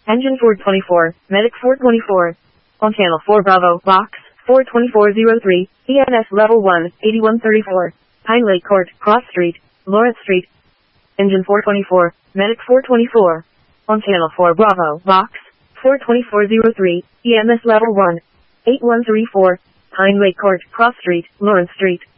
Engine 424, Medic 424. On Channel 4 Bravo, Box 42403, EMS Level 1, 8134. Pine Lake Court, Cross Street, Lawrence Street. Engine 424, Medic 424. On Channel 4 Bravo, Box 42403, EMS Level 1, 8134. Pine Lake Court, Cross Street, Lawrence Street.